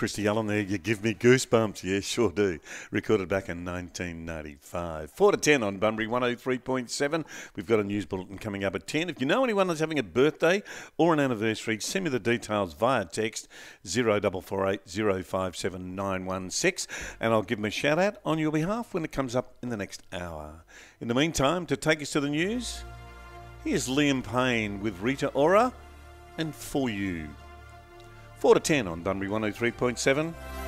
Christy Allen there, you give me goosebumps. Yeah, sure do. Recorded back in 1995. 4 to 10 on Bunbury 103.7. We've got a news bulletin coming up at 10. If you know anyone that's having a birthday or an anniversary, send me the details via text 0448 057 916 and I'll give them a shout out on your behalf when it comes up in the next hour. In the meantime, to take us to the news, here's Liam Payne with Rita Ora and For You. 4 to 10 on Bunbury 103.7.